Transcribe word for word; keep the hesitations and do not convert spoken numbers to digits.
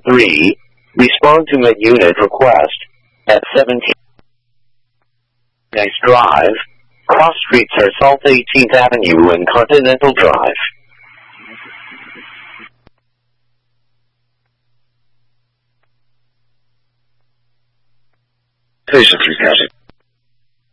three, respond to mid-unit request at seventeen Nice Drive, cross streets are South eighteenth Avenue and Continental Drive. Station three thousand.